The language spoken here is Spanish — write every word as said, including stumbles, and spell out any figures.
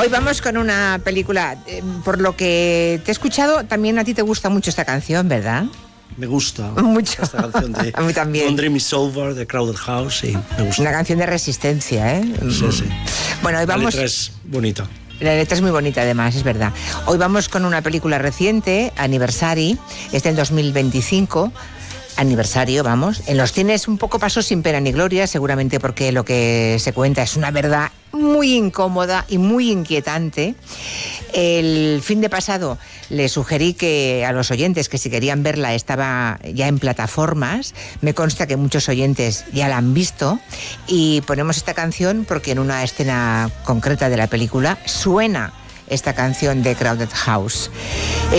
Hoy vamos con una película, eh, por lo que te he escuchado, también a ti te gusta mucho esta canción, ¿verdad? Me gusta mucho. Esta canción de a mí también. Don't Dream It's Over, de Crowded House, sí, me gusta. Una canción de resistencia, ¿eh? Sí, sí. Bueno, hoy vamos... La letra es bonita. La letra es muy bonita, además, es verdad. Hoy vamos con una película reciente, Anniversary, es del dos mil veinticinco. Aniversario, vamos. En los cines un poco pasó sin pena ni gloria, seguramente porque lo que se cuenta es una verdad muy incómoda y muy inquietante. El fin de pasado le sugerí que a los oyentes que si querían verla estaba ya en plataformas. Me consta que muchos oyentes ya la han visto y ponemos esta canción porque en una escena concreta de la película suena esta canción de Crowded House.